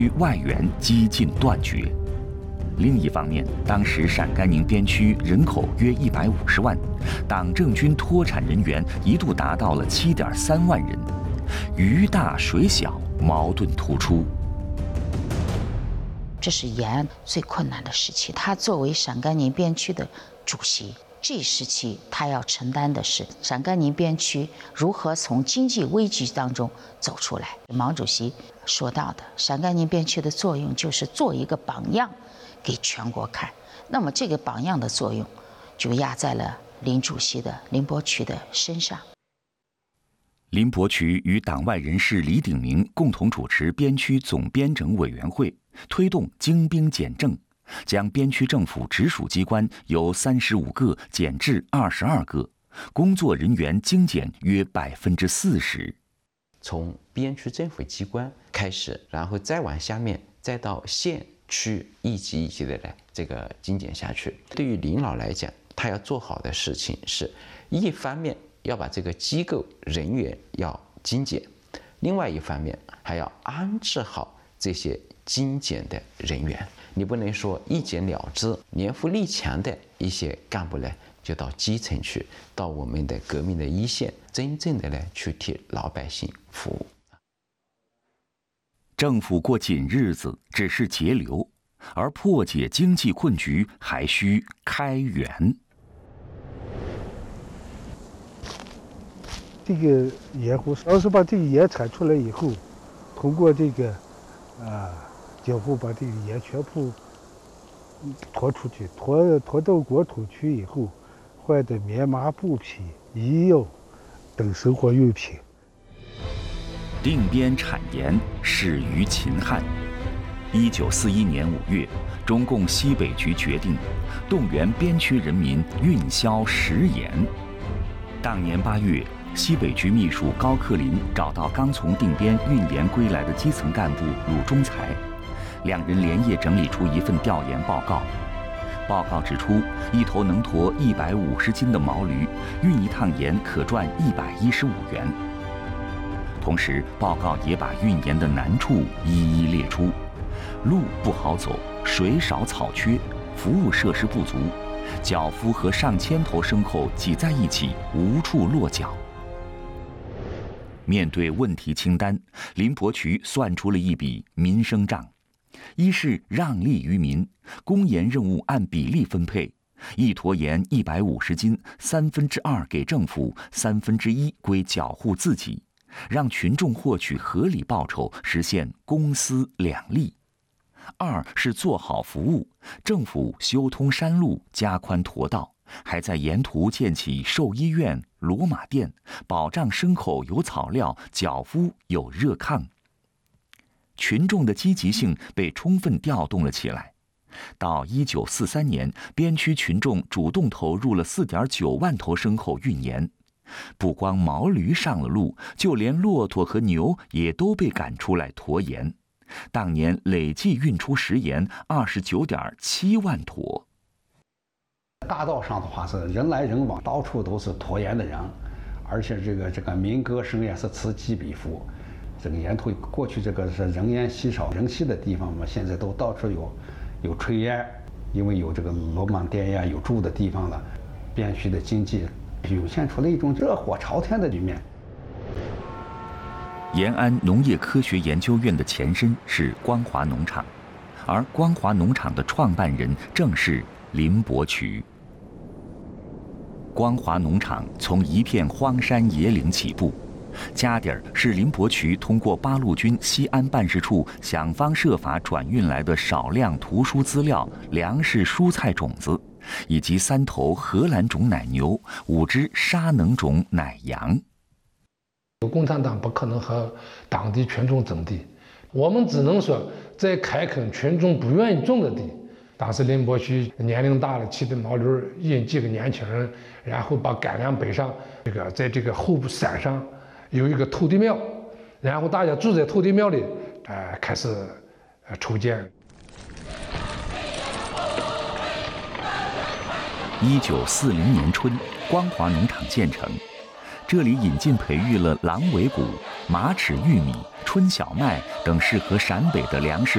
与外援几近断绝。另一方面，当时陕甘宁边区人口约150万，党政军脱产人员一度达到了7.3万人，鱼大水小，矛盾突出。 这是延安最困难的时期，他作为陕甘宁边区的主席，这一时期他要承担的是陕甘宁边区如何从经济危机当中走出来。毛主席说到的，陕甘宁边区的作用就是做一个榜样给全国看。那么这个榜样的作用就压在了林主席的林伯渠的身上。 林伯渠与党外人士李鼎铭共同主持边区总编整委员会，推动精兵简政，将边区政府直属机关由35个减至22个，工作人员精简约40%。 从边区政府机关开始，然后再往下面，再到县区一级一级的来这个精简下去。对于领导来讲，他要做好的事情是，一方面要把这个机构人员要精简，另外一方面还要安置好这些精简的人员。你不能说一剪了之，年富力强的一些干部呢，就到基层去，到我们的革命的一线，真正的呢去替老百姓服务。 政府过紧日子只是节流，而破解经济困局还需开源。 这个盐湖，要是把这个盐产出来以后，通过这个政府把这个盐全部拖出去，拖到国土区以后，换的棉麻布匹、医药等生活用品。 定边产盐始于秦汉。1941年5月，中共西北局决定动员边区人民运销食盐。当年8月，西北局秘书高克林找到刚从定边运盐归来的基层干部鲁中才，两人连夜整理出一份调研报告。报告指出，一头能驮150斤的毛驴，运一趟盐可赚115元。同时，报告也把运盐的难处一一列出：路不好走，水少草缺，服务设施不足，脚夫和上千头牲口挤在一起，无处落脚。面对问题清单，林伯渠算出了一笔民生账：一是让利于民，公盐任务按比例分配，一坨盐150斤，2/3给政府，1/3归缴户自己，让群众获取合理报酬，实现公私两利。二是做好服务，政府修通山路，加宽驼道，还在沿途建起兽医院、骡马店，保障牲口有草料，脚夫有热炕。群众的积极性被充分调动了起来。到1943年，边区群众主动投入了4.9万头牲口运盐，不光毛驴上了路，就连骆驼和牛也都被赶出来驮盐。当年累计运出食盐29.7万坨。 大道上的话是人来人往，到处都是驮盐的人，而且这个民歌声也是此起彼伏。这个沿途过去这个是人烟稀少人稀的地方嘛，现在都到处有炊烟，因为有这个罗莽店呀，有住的地方了，边区的经济涌现出了一种热火朝天的局面。 延安农业科学研究院的前身是光华农场，而光华农场的创办人正是林伯渠。光华农场从一片荒山野岭起步，家底儿是林伯渠通过八路军西安办事处想方设法转运来的少量图书资料、粮食、蔬菜种子，以及3头荷兰种奶牛、5只沙能种奶羊。 共产党不可能和当地群众争地，我们只能说在开垦群众不愿意种的地。当时林伯渠年龄大了，骑着毛驴引几个年轻人，然后把干粮背上，在这个后山上有一个土地庙，然后大家住在土地庙里，开始筹建。 1940年春，光华农场建成。这里引进培育了狼尾谷、马齿玉米、春小麦等适合陕北的粮食